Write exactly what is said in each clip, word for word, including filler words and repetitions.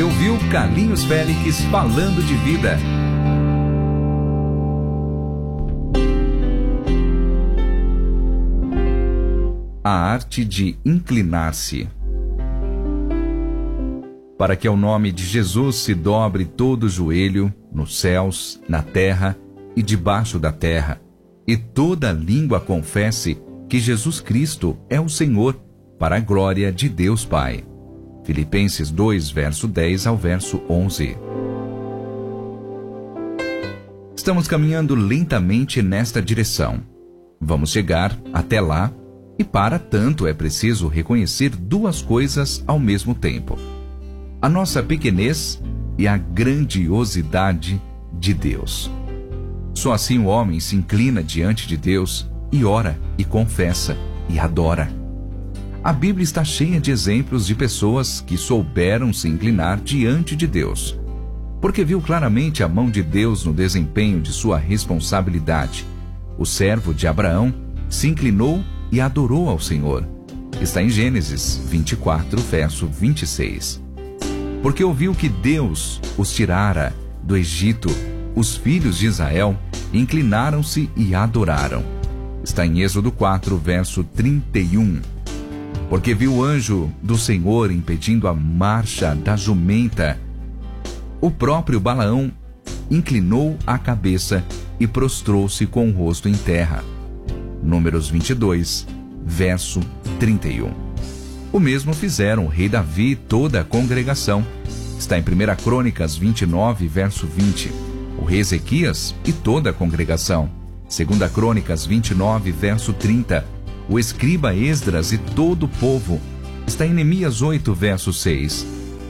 Você ouviu Carlinhos Félix falando de vida. A arte de inclinar-se. Para que ao nome de Jesus se dobre todo o joelho, nos céus, na terra e debaixo da terra, e toda língua confesse que Jesus Cristo é o Senhor, para a glória de Deus Pai. Filipenses dois, verso dez ao verso onze. Estamos caminhando lentamente nesta direção. Vamos chegar até lá, e para tanto é preciso reconhecer duas coisas ao mesmo tempo: a nossa pequenez e a grandiosidade de Deus. Só assim o homem se inclina diante de Deus e ora, e confessa, e adora. A Bíblia está cheia de exemplos de pessoas que souberam se inclinar diante de Deus, porque viu claramente a mão de Deus no desempenho de sua responsabilidade. O servo de Abraão se inclinou e adorou ao Senhor. Está em Gênesis vinte e quatro, verso vinte e seis. Porque ouviu que Deus os tirara do Egito, os filhos de Israel inclinaram-se e adoraram. Está em Êxodo quatro, verso trinta e um. Porque viu o anjo do Senhor impedindo a marcha da jumenta. O próprio Balaão inclinou a cabeça e prostrou-se com o rosto em terra. Números vinte e dois, verso trinta e um. O mesmo fizeram o rei Davi e toda a congregação. Está em primeira Crônicas vinte e nove, verso vinte. O rei Ezequias e toda a congregação. segunda Crônicas vinte e nove, verso trinta. O escriba Esdras e todo o povo. Está em Neemias oito, verso seis.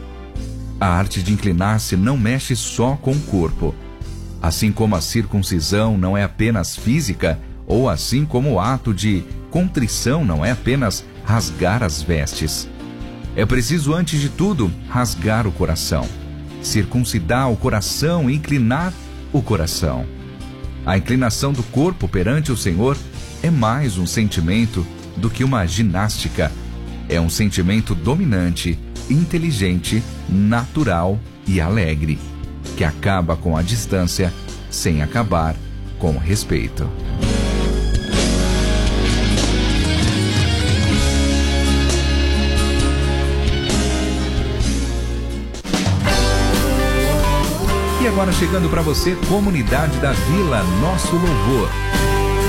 A arte de inclinar-se não mexe só com o corpo. Assim como a circuncisão não é apenas física, ou assim como o ato de contrição não é apenas rasgar as vestes. É preciso, antes de tudo, rasgar o coração, circuncidar o coração e inclinar o coração. A inclinação do corpo perante o Senhor é mais um sentimento do que uma ginástica. É um sentimento dominante, inteligente, natural e alegre, que acaba com a distância sem acabar com o respeito. E agora chegando para você, Comunidade da Vila Nosso Louvor.